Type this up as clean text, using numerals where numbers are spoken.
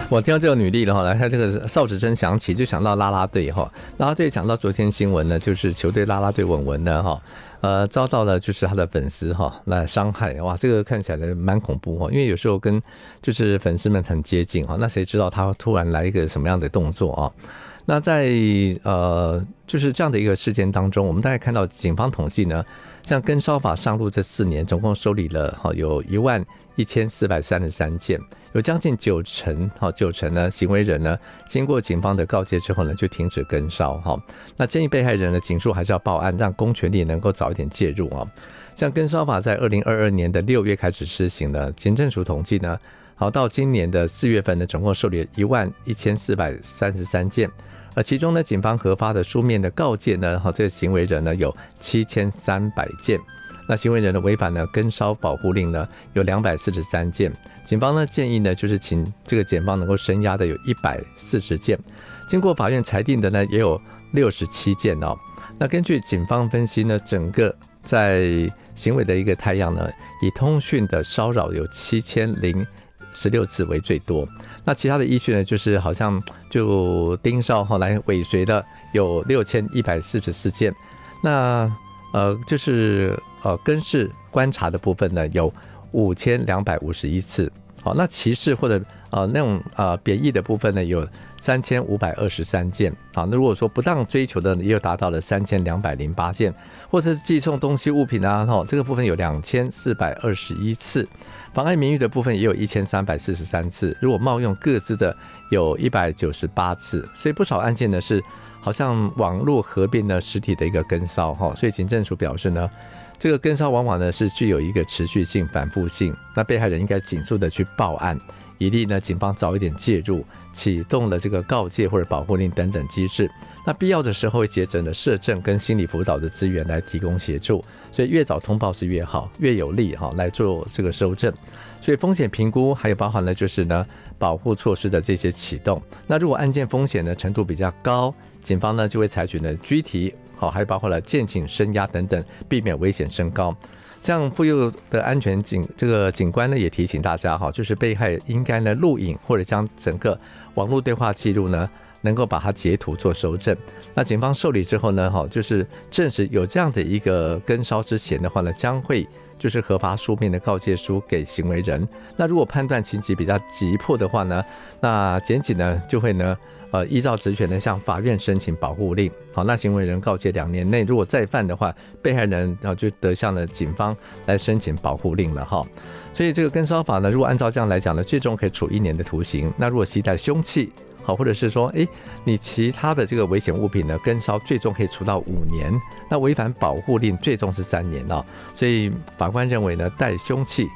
我听到这个女例了哈，来看这个邵子珍想起就想到啦啦队哈，啦啦队讲到昨天新闻呢，就是球队啦啦队文文呢哈，遭到了就是他的粉丝哈来伤害，哇，这个看起来蛮恐怖哈，因为有时候跟就是粉丝们很接近哈，那谁知道他突然来一个什么样的动作啊？那在就是这样的一个事件当中，我们大概看到警方统计呢，像跟烧法上路这4年，总共收理了有11433件，有将近90%呢行为人呢，经过警方的告诫之后呢，就停止跟烧哈。那建议被害人呢，警署还是要报案，让公权力能够早一点介入啊。像跟烧法在2022年的6月开始施行了，警政署统计呢，好到今年的4月份呢，总共受理11433件。其中呢，警方核发的书面的告诫呢，这个行为人呢有7300件，那行为人的违反呢跟烧保护令呢有243件，警方呢建议呢就是请这个检方能够声押的有140件，经过法院裁定的呢也有67件哦。那根据警方分析呢，整个在行为的一个态样呢，以通讯的骚扰有7016次为最多，那其他的依据呢，就是好像就盯梢后来尾随的有6144件，那就是跟视观察的部分呢有5251次，好，那歧视或者那种贬义的部分呢有3523件，好，那如果说不当追求的也有达到了3208件，或者是寄送东西物品啊，这个部分有2421次。妨碍名誉的部分也有1343次，如果冒用个资的有198次，所以不少案件呢是好像网络合并了实体的一个跟骚，所以警政署表示呢，这个跟骚往往呢是具有一个持续性、反复性，那被害人应该尽速的去报案，以利呢警方早一点介入，启动了这个告诫或者保护令等等机制。那必要的时候会节省了社政跟心理辅导的资源来提供协助，所以越早通报是越好，越有利来做这个收证。所以风险评估还有包含了就是呢保护措施的这些启动。那如果案件风险呢程度比较高，警方呢就会采取呢拘提，还有包括了建警声押等等，避免危险升高。像妇幼的安全这个警官呢也提醒大家，就是被害应该呢录影或者将整个网络对话记录呢能够把它截图做收证。那警方受理之后呢，就是证实有这样的一个跟烧之前的话呢，将会就是核发书面的告诫书给行为人。那如果判断情节比较急迫的话呢，那检警呢就会呢依照职权呢向法院申请保护令。好，那行为人告诫2年内如果再犯的话，被害人就得向了警方来申请保护令了哈。所以这个跟烧法呢，如果按照这样来讲呢，最终可以处1年的徒刑。那如果携带凶器，好，或者是说你其他的这个危险物品呢跟烧，最终可以处到5年，那违反保护令最终是3年哦。所以法官认为呢，带凶器